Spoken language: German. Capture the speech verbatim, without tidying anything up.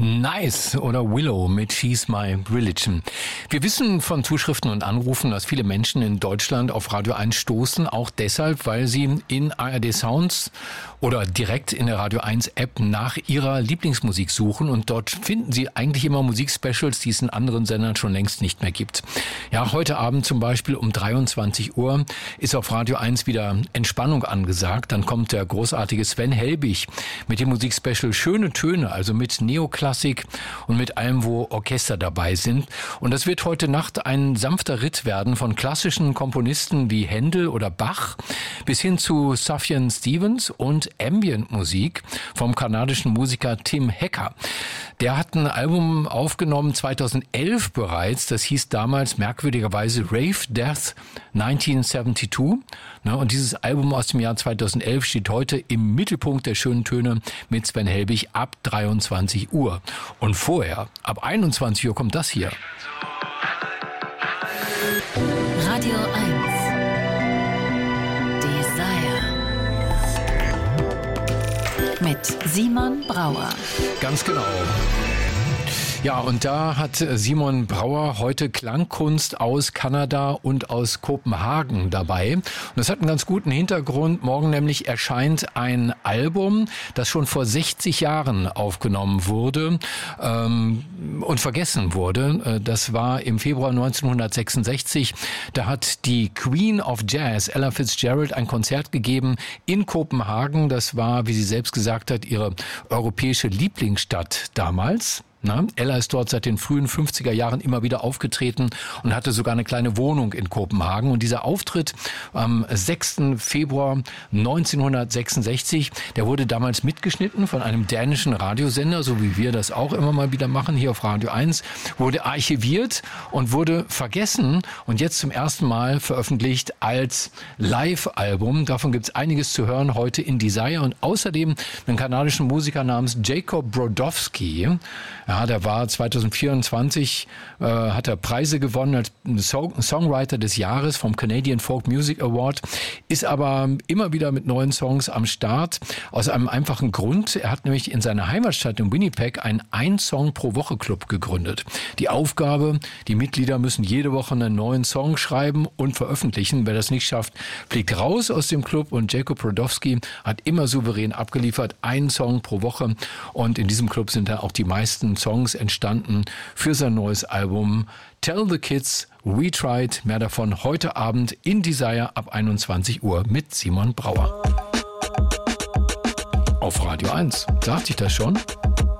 Nice oder Willow mit She's My Religion. Wir wissen von Zuschriften und Anrufen, dass viele Menschen in Deutschland auf Radio eins stoßen, auch deshalb, weil sie in A R D Sounds oder direkt in der Radio eins App nach ihrer Lieblingsmusik suchen und dort finden sie eigentlich immer Musikspecials, die es in anderen Sendern schon längst nicht mehr gibt. Ja, heute Abend zum Beispiel um dreiundzwanzig Uhr ist auf Radio eins wieder Entspannung angesagt. Dann kommt der großartige Sven Helbig mit dem Musikspecial Schöne Töne, also mit Neoklassik und mit allem, wo Orchester dabei sind. Und das wird heute Nacht ein sanfter Ritt werden von klassischen Komponisten wie Händel oder Bach bis hin zu Sufjan Stevens und Ambient-Musik vom kanadischen Musiker Tim Hecker. Der hat ein Album aufgenommen zweitausendelf bereits, das hieß damals merkwürdigerweise Rave Death neunzehnhundertzweiundsiebzig. Und dieses Album aus dem Jahr zweitausendelf steht heute im Mittelpunkt der schönen Töne mit Sven Helbig ab dreiundzwanzig Uhr. Und vorher, ab einundzwanzig Uhr kommt das hier. Radio eins. Desire. Mit Simon Brauer. Ganz genau. Ja, und da hat Simon Brauer heute Klangkunst aus Kanada und aus Kopenhagen dabei. Und das hat einen ganz guten Hintergrund. Morgen nämlich erscheint ein Album, das schon vor sechzig Jahren aufgenommen wurde ähm, und vergessen wurde. Das war im Februar neunzehnhundertsechsundsechzig. Da hat die Queen of Jazz, Ella Fitzgerald, ein Konzert gegeben in Kopenhagen. Das war, wie sie selbst gesagt hat, ihre europäische Lieblingsstadt damals. Na, Ella ist dort seit den frühen fünfziger Jahren immer wieder aufgetreten und hatte sogar eine kleine Wohnung in Kopenhagen. Und dieser Auftritt am sechsten Februar neunzehnhundertsechsundsechzig, der wurde damals mitgeschnitten von einem dänischen Radiosender, so wie wir das auch immer mal wieder machen hier auf Radio eins, wurde archiviert und wurde vergessen und jetzt zum ersten Mal veröffentlicht als Live-Album. Davon gibt es einiges zu hören heute in Desire und außerdem einen kanadischen Musiker namens Jacob Brodowski. Ja, der war zweitausendvierundzwanzig, äh, hat er Preise gewonnen als Song- Songwriter des Jahres vom Canadian Folk Music Award, ist aber immer wieder mit neuen Songs am Start, aus einem einfachen Grund. Er hat nämlich in seiner Heimatstadt in Winnipeg einen Ein-Song-pro-Woche-Club gegründet. Die Aufgabe, die Mitglieder müssen jede Woche einen neuen Song schreiben und veröffentlichen. Wer das nicht schafft, fliegt raus aus dem Club und Jacob Brodowski hat immer souverän abgeliefert, einen Song pro Woche und in diesem Club sind dann auch die meisten Songs entstanden für sein neues Album Tell the Kids We Tried. Mehr davon heute Abend in Desire ab einundzwanzig Uhr mit Simon Brauer. Auf Radio eins. Sagt ich das schon?